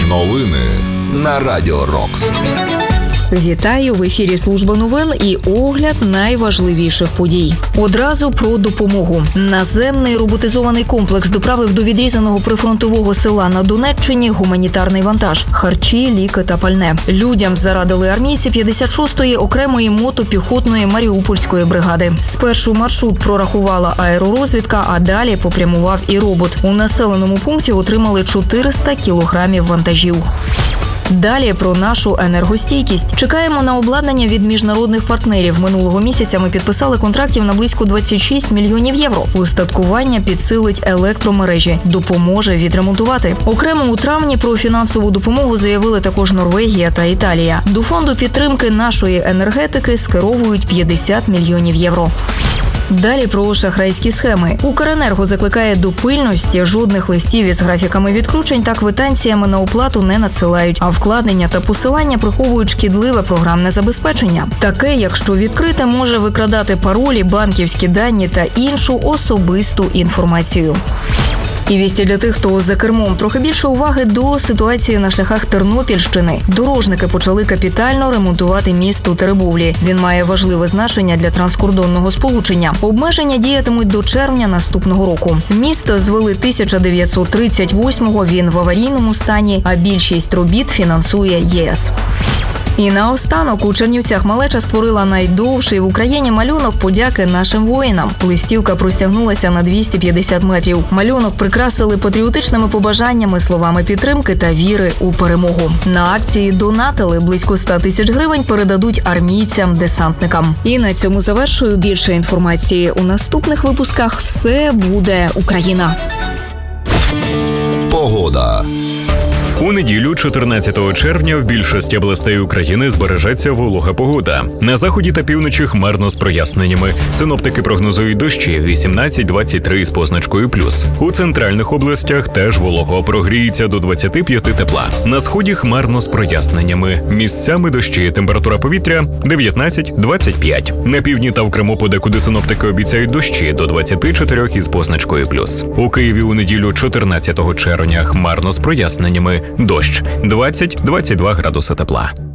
Новини на Радіо Рокс. Вітаю! В ефірі Служба новин і огляд найважливіших подій. Одразу про допомогу. Наземний роботизований комплекс доправив до відрізаного прифронтового села на Донеччині гуманітарний вантаж – харчі, ліки та пальне. Людям зарадили армійці 56-ї окремої мотопіхотної Маріупольської бригади. Спершу маршрут прорахувала аеророзвідка, а далі попрямував і робот. У населеному пункті отримали 400 кілограмів вантажів. Далі про нашу енергостійкість. Чекаємо на обладнання від міжнародних партнерів. Минулого місяця ми підписали контрактів на близько 26 мільйонів євро. Устаткування підсилить електромережі, допоможе відремонтувати. Окремо у травні про фінансову допомогу заявили також Норвегія та Італія. До фонду підтримки нашої енергетики скеровують 50 мільйонів євро. Далі про шахрайські схеми. Укренерго закликає до пильності, жодних листів із графіками відключень та квитанціями на оплату не надсилають, а вкладення та посилання приховують шкідливе програмне забезпечення. Таке, якщо відкрите, може викрадати паролі, банківські дані та іншу особисту інформацію. І вісті для тих, хто за кермом. Трохи більше уваги до ситуації на шляхах Тернопільщини. Дорожники почали капітально ремонтувати міст у Теребовлі. Він має важливе значення для транскордонного сполучення. Обмеження діятимуть до червня наступного року. Місто звели 1938-го, він в аварійному стані, а більшість робіт фінансує ЄС. І наостанок у Чернівцях малеча створила найдовший в Україні малюнок подяки нашим воїнам. Листівка простягнулася на 250 метрів. Малюнок прикрасили патріотичними побажаннями, словами підтримки та віри у перемогу. На акції донатили близько 100 тисяч гривень, передадуть армійцям-десантникам. І на цьому завершую. Більше інформації у наступних випусках. Все буде Україна. Погода. У неділю, 14 червня, в більшості областей України збережеться волога погода. На заході та півночі хмарно з проясненнями. Синоптики прогнозують дощі 18-23 з позначкою плюс. У центральних областях теж волого, прогріється до 25 тепла. На сході хмарно з проясненнями. Місцями дощі, температура повітря 19-25. На півдні та в Криму подекуди синоптики обіцяють дощі до 24 із позначкою плюс. У Києві у неділю, 14 червня, хмарно з проясненнями. Дощ 20-22 градуси тепла.